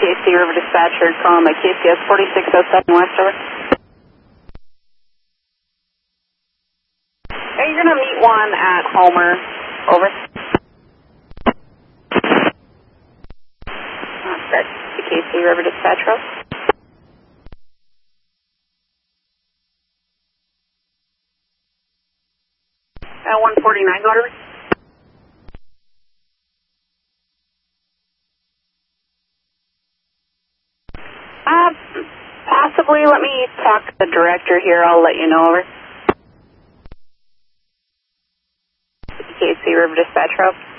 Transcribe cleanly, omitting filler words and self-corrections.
KC River Dispatcher, calling by KCS 4607 West, over. Hey, you're going to meet one at Homer, over. That's the KC River Dispatcher. 149, go to. Possibly. Let me talk to the director here. I'll let you know, over. KC River Dispatch Route.